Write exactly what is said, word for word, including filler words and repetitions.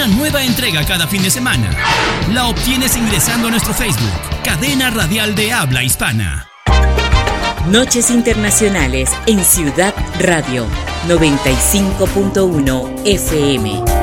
Una nueva entrega cada fin de semana. La obtienes ingresando a nuestro Facebook, Cadena Radial de Habla Hispana. Noches Internacionales en Ciudad Radio, noventa y cinco punto uno F M.